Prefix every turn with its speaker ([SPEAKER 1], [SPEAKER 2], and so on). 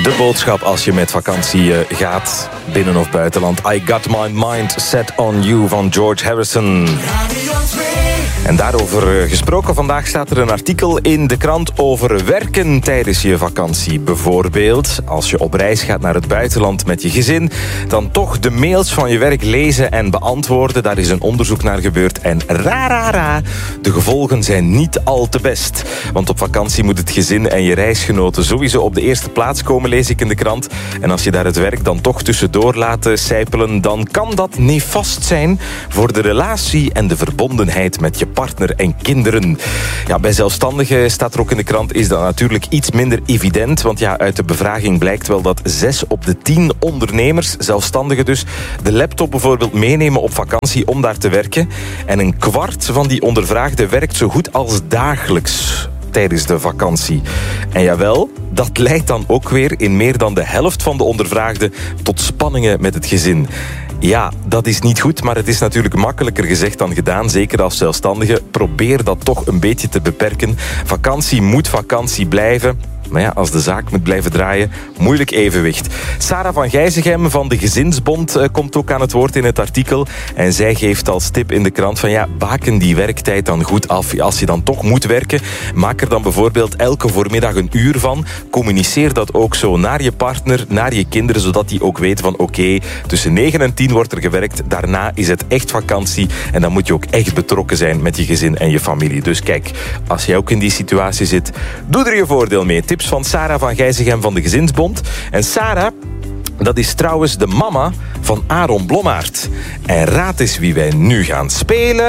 [SPEAKER 1] De boodschap als je met vakantie gaat, binnen- of buitenland. I got my mind set on you van George Harrison. En daarover gesproken, vandaag staat er een artikel in de krant over werken tijdens je vakantie. Bijvoorbeeld, als je op reis gaat naar het buitenland met je gezin, dan toch de mails van je werk lezen en beantwoorden. Daar is een onderzoek naar gebeurd en de gevolgen zijn niet al te best. Want op vakantie moet het gezin en je reisgenoten sowieso op de eerste plaats komen, lees ik in de krant. En als je daar het werk dan toch tussendoor laat sijpelen, dan kan dat nefast zijn voor de relatie en de verbondenheid met je partner en kinderen. Ja, bij zelfstandigen, staat er ook in de krant, is dat natuurlijk iets minder evident. Want ja, uit de bevraging blijkt wel dat 6 op de 10 ondernemers, zelfstandigen dus, de laptop bijvoorbeeld meenemen op vakantie om daar te werken. En een kwart van die ondervraagden werkt zo goed als dagelijks tijdens de vakantie. En jawel, dat leidt dan ook weer in meer dan de helft van de ondervraagden tot spanningen met het gezin. Ja, dat is niet goed, maar het is natuurlijk makkelijker gezegd dan gedaan. Zeker als zelfstandige. Probeer dat toch een beetje te beperken. Vakantie moet vakantie blijven. Maar ja, als de zaak moet blijven draaien, moeilijk evenwicht. Sarah van Gijzegem van de Gezinsbond komt ook aan het woord in het artikel. En zij geeft als tip in de krant van ja, baken die werktijd dan goed af. Als je dan toch moet werken, maak er dan bijvoorbeeld elke voormiddag een uur van. Communiceer dat ook zo naar je partner, naar je kinderen, zodat die ook weten van oké, tussen 9 en 10 wordt er gewerkt. Daarna is het echt vakantie. En dan moet je ook echt betrokken zijn met je gezin en je familie. Dus kijk, als jij ook in die situatie zit, doe er je voordeel mee. Tips van Sarah van Gijzegem van de Gezinsbond. En Sarah, dat is trouwens de mama van Aaron Blommaert. En raad eens wie wij nu gaan spelen.